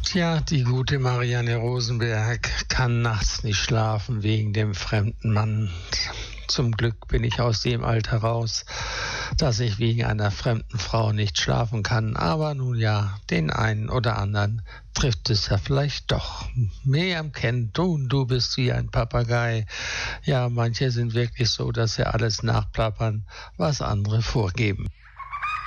Tja, die gute Marianne Rosenberg kann nachts nicht schlafen wegen dem fremden Mann. Zum Glück bin ich aus dem Alter raus, dass ich wegen einer fremden Frau nicht schlafen kann. Aber nun ja, den einen oder anderen trifft es ja vielleicht doch. Miriam kennt du bist wie ein Papagei. Ja, manche sind wirklich so, dass sie alles nachplappern, was andere vorgeben.